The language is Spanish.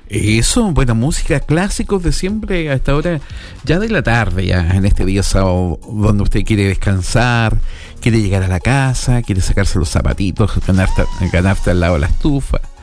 Eso, buena música, clásicos de siempre a esta hora, ya de la tarde, ya en este día sábado, donde usted quiere descansar, quiere llegar a la casa, quiere sacarse los zapatitos, ganarte al lado de la estufa,